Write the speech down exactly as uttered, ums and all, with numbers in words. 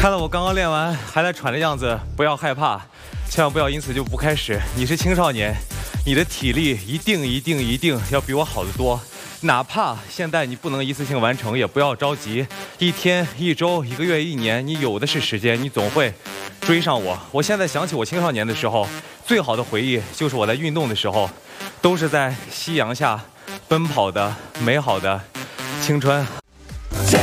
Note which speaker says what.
Speaker 1: 看到我刚刚练完还在喘的样子，不要害怕，千万不要因此就不开始。你是青少年，你的体力一定一定一定要比我好得多。哪怕现在你不能一次性完成，也不要着急。一天、一周、一个月、一年，你有的是时间，你总会追上我。我现在想起我青少年的时候，最好的回忆就是我在运动的时候，都是在夕阳下奔跑的美好的青春。